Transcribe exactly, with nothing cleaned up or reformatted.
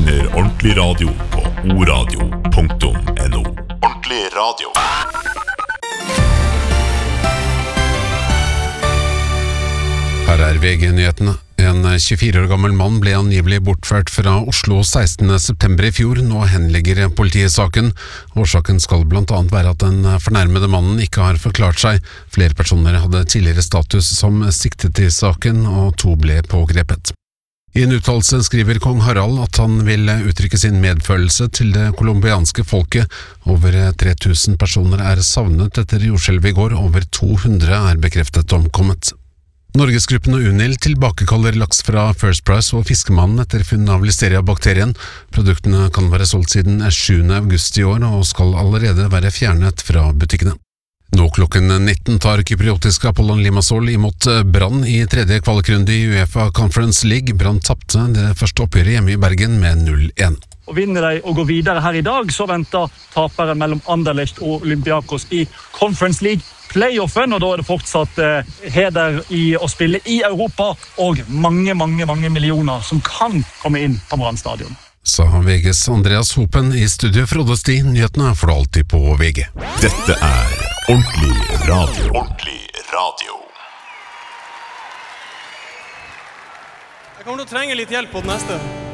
finner ordentlig radio på oradio punktum no. Ordentlig radio. Her er V G-nyhetene. En tjuefire år gammel mann ble angivelig bortført fra Oslo sekstende september i fjor. Nå henlegger politiet saken. Årsaken skal blant annet være at den fornærmede mannen ikke har forklart seg. Flere personer hadde tidligere status som siktet i saken, og to ble pågrepet. I en uttalelse skriver kong Harald at han vil uttrykke sin medfølelse til det kolumbianske folket. Over tre tusen personer er savnet etter jordskjelvet i går. Over to hundre er bekreftet omkommet. Norgesgruppen og Unil tilbakekaller laks fra First Price og Fiskemannen etter funn av Listeria-bakterien. Produktene kan være solgt siden sjuende august i år og skal allerede være fjernet fra butikkene. Nå klokken nitten tar kypriotiske Apollon Limassol imot Brann i tredje kvalikrunde i UEFA Conference League. Brann tapte det første oppgjøret hjemme i Bergen med null én. Og vinner de og går videre her i dag, så venter taperen mellom Anderlecht og Olympiakos i Conference League playoffen, og da er det fortsatt eh, heder i å spille i Europa, og mange, mange, mange millioner som kan komme inn på Brann stadion. Sa V G's Andreas Hopen i studio. Frode Sti, nyhetene får du alltid på V G. Dette er ordentlig radio. Ordentlig radio. Jeg kommer til å trenge litt hjelp på det neste.